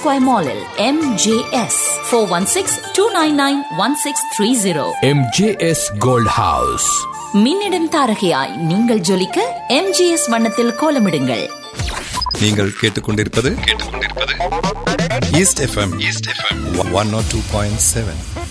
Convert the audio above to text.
Square Mallil MJS 416-299-1630. MJS Gold House. மின்னிடும் தாரகையாய் நீங்கள் ஜொலிக்க MJS வண்ணத்தில் கோலமிடுங்கள். நீங்கள் கேட்டுக்கொண்டிருப்பது ஈஸ்ட் எஃப்எம் 102.7.